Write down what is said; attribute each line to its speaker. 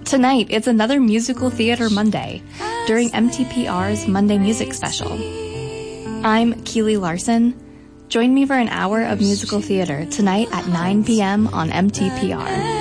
Speaker 1: Tonight, it's another Musical Theater Monday during MTPR's Monday Music Special. I'm Keely Larson. Join me for an hour of musical theater tonight at 9 p.m. on MTPR.